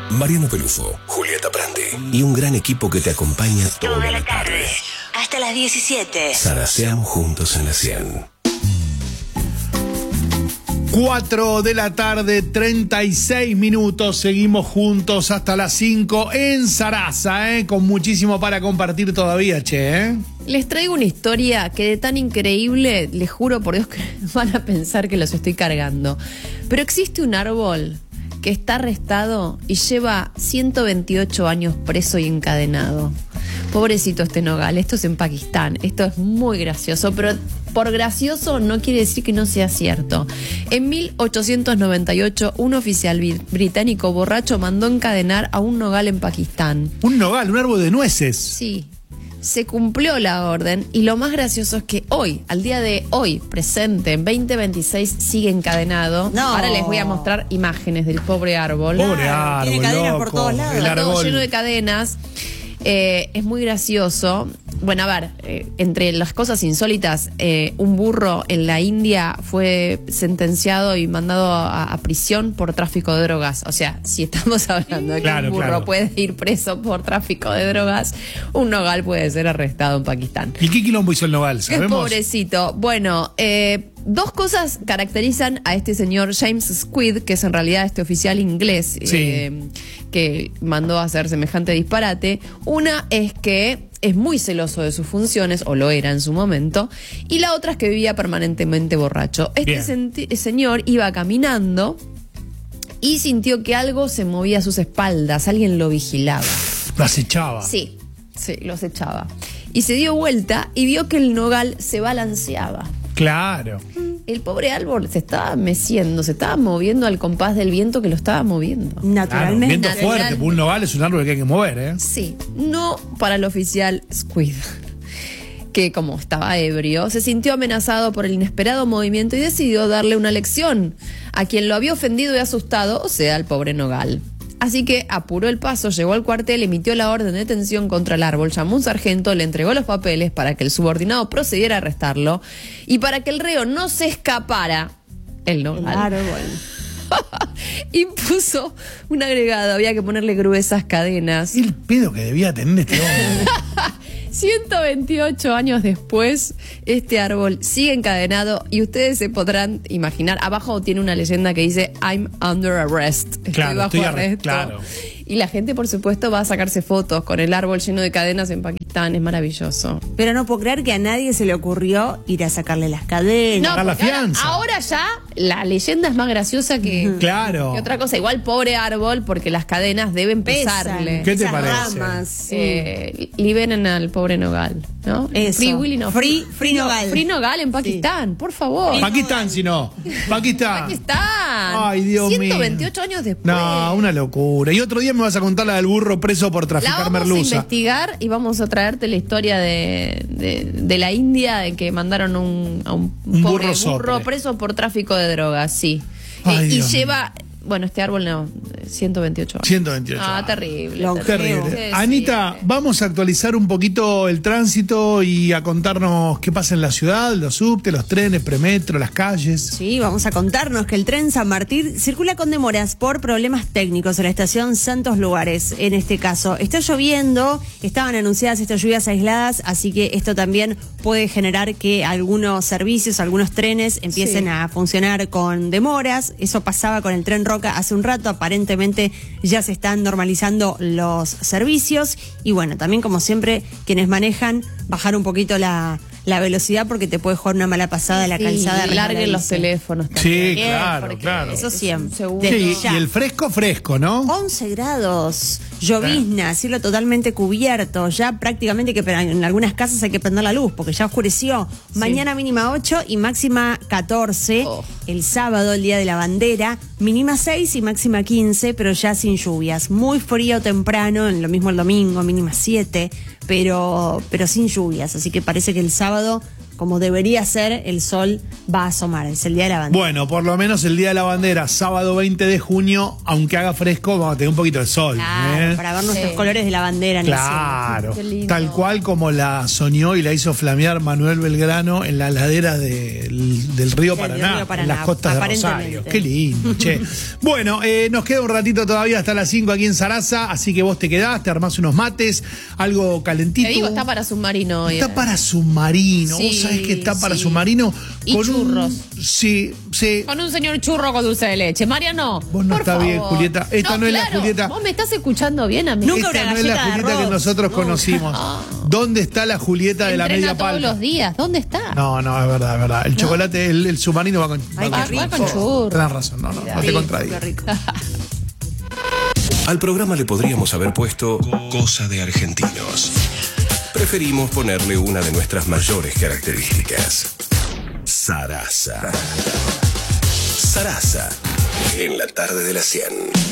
Mariano Pelufo, Julieta Prandi y un gran equipo que te acompaña toda la tarde. Hasta las 17. Zaraseamos juntos en la 100. 4 de la tarde, 36 minutos. Seguimos juntos hasta las 5 en Zaraza, con muchísimo para compartir todavía, che. Les traigo una historia que de tan increíble, les juro por Dios que van a pensar que los estoy cargando. Pero existe un árbol que está arrestado y lleva 128 años preso y encadenado. Pobrecito este nogal, esto es en Pakistán, esto es muy gracioso, pero por gracioso no quiere decir que no sea cierto. En 1898, un oficial británico borracho mandó encadenar a un nogal en Pakistán. Un nogal, un árbol de nueces. Sí. Se cumplió la orden y lo más gracioso es que hoy, al día de hoy, presente, en 2026, sigue encadenado. No. Ahora les voy a mostrar imágenes del pobre árbol. Pobre árbol, tiene cadenas loco. por todos lados. El Está todo árbol. lleno de cadenas. Es muy gracioso. Bueno, a ver, entre las cosas insólitas, un burro en la India fue sentenciado y mandado a prisión por tráfico de drogas. O sea, si estamos hablando de que un burro puede ir preso por tráfico de drogas, un nogal puede ser arrestado en Pakistán. ¿Y qué quilombo hizo el nogal, sabemos? Pobrecito. Bueno, dos cosas caracterizan a este señor James Squid, que es en realidad este oficial inglés que mandó a hacer semejante disparate. Una es que es muy celoso de sus funciones, o lo era en su momento, y la otra es que vivía permanentemente borracho. Este señor iba caminando y sintió que algo se movía a sus espaldas, alguien lo vigilaba. Lo acechaba. Sí, lo acechaba. Y se dio vuelta y vio que el nogal se balanceaba. Claro. El pobre árbol se estaba meciendo, se estaba moviendo al compás del viento que lo estaba moviendo. Naturalmente. Claro, viento fuerte, porque un nogal es un árbol que hay que mover, ¿eh? Sí, no para el oficial Squid, que como estaba ebrio, se sintió amenazado por el inesperado movimiento y decidió darle una lección a quien lo había ofendido y asustado, o sea, al pobre nogal. Así que apuró el paso, llegó al cuartel, emitió la orden de detención contra el árbol, llamó a un sargento, le entregó los papeles para que el subordinado procediera a arrestarlo y para que el reo no se escapara, el nogal impuso un agregado, había que ponerle gruesas cadenas. El pedo que debía tener este hombre. 128 años después, este árbol sigue encadenado y ustedes se podrán imaginar, abajo tiene una leyenda que dice I'm under arrest, estoy bajo arresto. Claro. Y la gente, por supuesto, va a sacarse fotos con el árbol lleno de cadenas en Pakistán, es maravilloso. Pero no puedo creer que a nadie se le ocurrió ir a sacarle las cadenas. Pagar la fianza. Ahora ya la leyenda es más graciosa que, Claro. que otra cosa. Igual pobre árbol, porque las cadenas deben pesarle. ¿Qué te Esas parece? ramas, Liberen al pobre nogal, ¿no? Eso. Free Willy no. Free nogal. Free nogal en Pakistán, por favor. Pakistán, si no. Pakistán. Pakistán. Ay, Dios mío. 128 años después. No, una locura. Y otro día me vas a contar la del burro preso por La traficar vamos merluza. a investigar y vamos a traerte la historia de la India, de que mandaron a un pobre burro sopre. preso por tráfico de drogas, sí. Ay, Y Dios lleva, bueno, este árbol no, 128 años. 128. Ah, terrible. Terrible. Sí, Anita, sí. vamos a actualizar un poquito el tránsito y a contarnos qué pasa en la ciudad, los subtes, los trenes, premetro, las calles. Sí, vamos a contarnos que el tren San Martín circula con demoras por problemas técnicos en la estación Santos Lugares. En este caso, está lloviendo, estaban anunciadas estas lluvias aisladas, así que esto también puede generar que algunos servicios, algunos trenes empiecen a funcionar con demoras. Eso pasaba con el tren Roca hace un rato, aparentemente ya se están normalizando los servicios. Y bueno, también como siempre, quienes manejan, bajar un poquito la velocidad porque te puede jugar una mala pasada la calzada. Y larguen los teléfonos también. Sí, claro, porque claro. Eso siempre. Seguro. Desde Sí, ya. y el fresco, ¿no? 11 grados, llovizna, cielo totalmente cubierto, ya prácticamente que en algunas casas hay que prender la luz porque ya oscureció. Mañana mínima 8 y máxima 14. Oh. El sábado, el día de la bandera, mínima 6 y máxima 15, pero ya sin lluvias. Muy frío temprano, lo mismo el domingo, mínima 7, pero sin lluvias. Así que parece que el sábado como debería ser, el sol va a asomar. Es el Día de la Bandera. Bueno, por lo menos el Día de la Bandera, sábado 20 de junio, aunque haga fresco, vamos a tener un poquito de sol. Claro, para ver nuestros colores de la bandera. Claro, Qué lindo. tal cual como la soñó y la hizo flamear Manuel Belgrano en la ladera del río Paraná, en las costas de Rosario. Qué lindo, che. Bueno, nos queda un ratito todavía hasta las 5 aquí en Sarasa, así que vos te quedás, te armás unos mates, algo calentito. Te digo, está para submarino hoy. Está para submarino, Sí, vos sabés que está para sí. submarino. Y churros. Sí. Con un señor churro con dulce de leche. Mariano, Vos no por está favor. bien, Julieta. Esta no es la Julieta. Vos me estás escuchando bien a mí. Nunca Esta una no es la galleta de Julieta que arroz. nosotros conocimos. ¿Dónde está la Julieta de la Entrena media todos palta? los días. ¿Dónde está? No, es verdad. El chocolate, el submarino va con. Ay, va qué con- rico. con churros. Tenés razón, no te Qué contradigo. rico. Al programa le podríamos haber puesto Cosa de Argentinos. Preferimos ponerle una de nuestras mayores características. Sarasa. Sarasa. En la tarde de las 100.